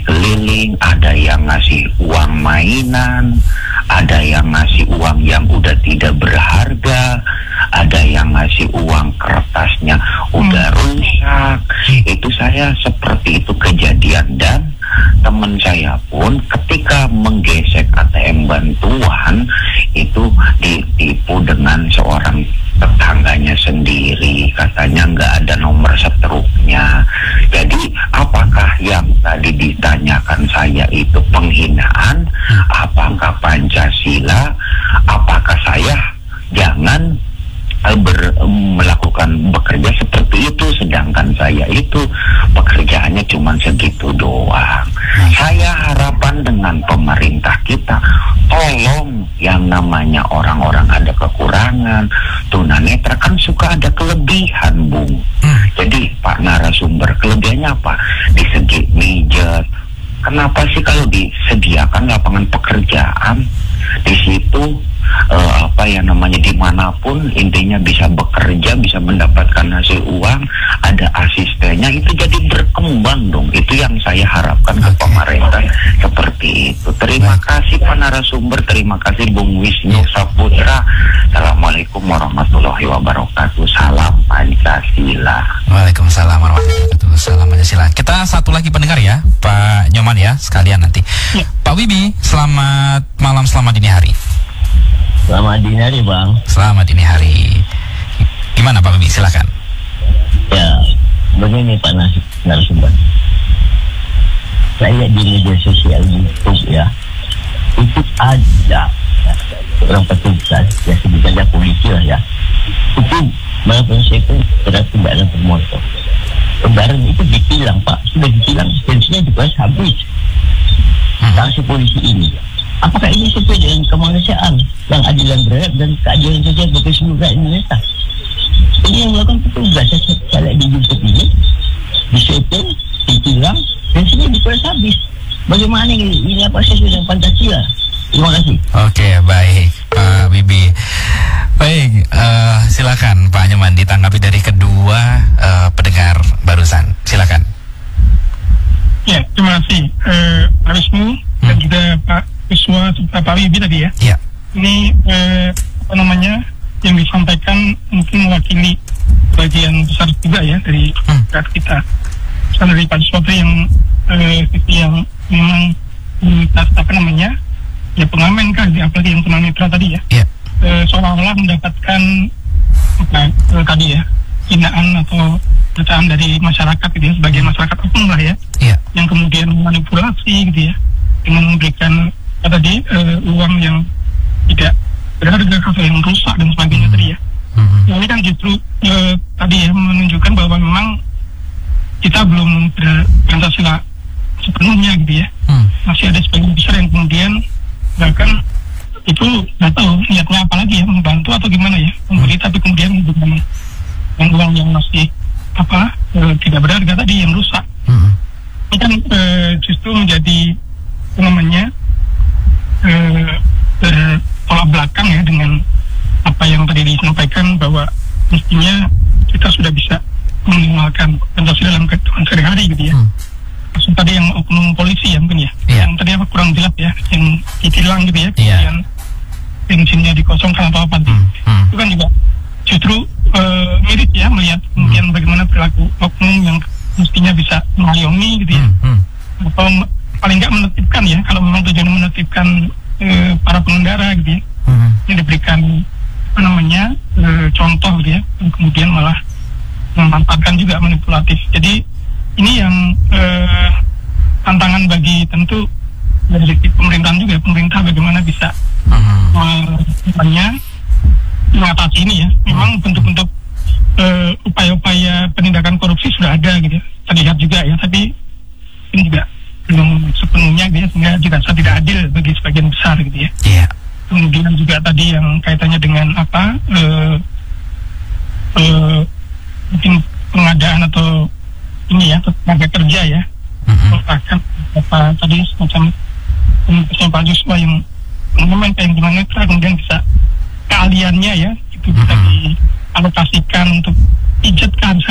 keliling, ada yang ngasih uang mainan, ada yang ngasih uang yang udah tidak berharga, ada yang ngasih uang kertasnya udah rusak. Itu saya seperti itu kejadian, dan teman saya pun ketika menggesek ATM bantuan itu ditipu dengan seorang tetangganya sendiri, katanya nggak ada nomor setruknya. Jadi apakah yang tadi ditanyakan saya itu penghinaan? Apakah Pancasila? Apakah saya jangan melakukan bekerja seperti itu, sedangkan saya itu pekerjaannya cuma segitu doang. Saya harapan dengan pemerintah kita, tolong yang namanya orang-orang ada kekurangan, tunanetra kan suka ada kelebihan, Bung. Jadi Pak narasumber, kelebihannya apa? Di segi mijet. Kenapa sih kalau disediakan lapangan pekerjaan di situ, dimanapun intinya bisa bekerja, bisa mendapatkan hasil uang, ada asistennya, itu jadi berkembang dong. Itu yang saya harapkan ke pemerintah seperti itu. Terima kasih Pak narasumber, terima kasih Bung Wisnu Saputra. Assalamualaikum warahmatullahi wabarakatuh. Salam Pancasila. Waalaikumsalam warahmatullahi wabarakatuh. Salam Pancasila. Kita satu lagi pendengar ya, Pak Nyoman ya, sekalian nanti. Pak Wibi, selamat malam, selamat dini hari. Selamat dini hari, Bang. Selamat dini hari. Gimana Pak Wibi, silakan. Ya, begini Pak narasumber. Saya di media sosial YouTube ya, itu ada orang petugas, ya sebut saja polisi lah ya, itu melakukan itu terhadap kendaraan bermotor. Kendaraan itu ditilang, Pak, sudah ditilang, bensinnya juga habis. Sanksi polisi ini, apakah ini sesuai dengan kemanusiaan yang adil dan beradab dan keadilan sosial bagi seluruh rakyat Indonesia? Ini yang melakukan petugas. Saya lihat di YouTube ini, disetting, ditilang, bensinnya juga habis. Bagaimana ini apa sesuai dengan Pancasila? Terima kasih. Oke, baik Pak Wibi. Baik, silakan Pak Nyoman ditanggapi dari kedua pendengar barusan. Silakan. Ya, terima kasih Pak Wisnu dan juga Pak Wiswa serta Pak Wibi tadi ya. Iya. Ini yang disampaikan mungkin mewakili bagian besar juga ya dari rakyat kita. Misalnya dari Pak Wiswatri yang memang ya pengamen kan, apalagi yang tunanetra tadi ya. Iya. Seolah-olah mendapatkan tadi ya hinaan atau percayaan dari masyarakat gitu ya, sebagai masyarakat umum lah ya, yang kemudian memanipulasi gitu ya dengan memberikan tadi uang yang tidak berharga atau yang rusak dan sebagainya tadi ya. Ini kan justru tadi ya menunjukkan bahwa memang kita belum Pancasila sepenuhnya gitu ya. Masih ada sebagian besar yang kemudian bahkan itu nggak tahu niatnya apa lagi ya, membantu atau gimana ya, memberi tapi kemudian dengan uang yang masih tidak berharga tadi, yang rusak. Ini kan justru menjadi tolak belakang ya dengan apa yang tadi disampaikan, bahwa mestinya kita sudah bisa minimalkan Pancasila dalam kehidupan sehari-hari gitu ya. Maksud tadi yang oknum polisi ya mungkin ya, yang tadi kurang jelas ya, yang ditilang gitu ya, kemudian bensinnya dikosongkan atau apa itu kan juga justru mirip ya, melihat kemudian bagaimana perilaku oknum yang mestinya bisa mengayomi gitu ya, atau paling nggak menertibkan ya, kalau memang tujuan menertibkan para pengendara gitu ya, yang diberikan contoh gitu ya, dan kemudian malah memanfaatkan juga manipulatif. Jadi ini yang tantangan bagi tentu dari pemerintahan juga, pemerintah bagaimana bisa mengatasi ini ya. Memang bentuk-bentuk upaya-upaya penindakan korupsi sudah ada gitu ya, terlihat juga ya, tapi ini juga belum sepenuhnya gitu ya, sehingga juga tidak adil bagi sebagian besar gitu ya. Kemudian juga tadi yang kaitannya dengan mungkin pengadaan atau ini ya, tenaga kerja ya, bahkan tadi semacam Pak Juswa yang memainkan tunanetra, kemudian bisa keahliannya ya itu bisa dialokasikan untuk pijat kan